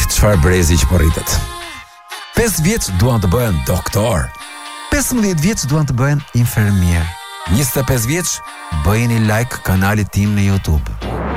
çfarë brezi që po rritet. 5 vjeç duan të bëhen doktor. 15 vjeç duan të bëhen infermier. 25 vjeç bëjeni like kanalit tim në YouTube.